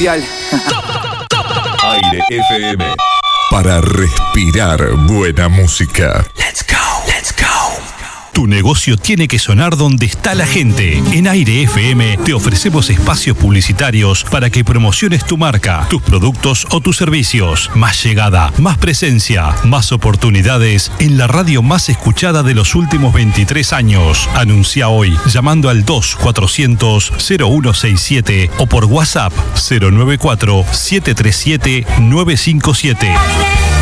Mundial. Aire FM. Para respirar buena música. Let's go, let's go. Tu negocio tiene que sonar donde está la gente. En Aire FM te ofrecemos espacios publicitarios para que promociones tu marca, tus productos o tus servicios. Más llegada, más presencia, más oportunidades en la radio más escuchada de los últimos 23 años. Anuncia hoy llamando al 2400-0167 o por WhatsApp 094-737-957.